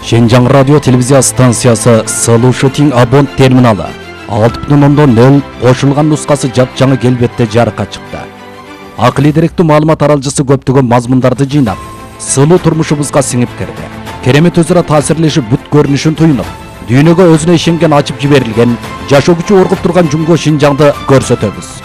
Шенжаң радио телевизия станциясы Слушатин абон терминалы 6.0 қошылған нұсқасы жап-жаңы келбетте жарыққа шықты. Ақылы деректі маалымат аралжысы көптөгөн мазмундарды жыйнап, сылуу турмушубузга сиңип кирди. Керемет өзара таасирлешип бүт көрүнүшүн туюнуп, дүйнөгө өзүнө ишенген ачып жиберилген, жашоо күчү оргуп турган Жумго Шинжаңды көрсөтөбүз.